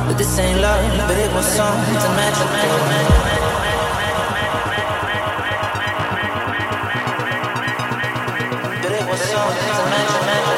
But this ain't love, but it was something magical. But it was something magical.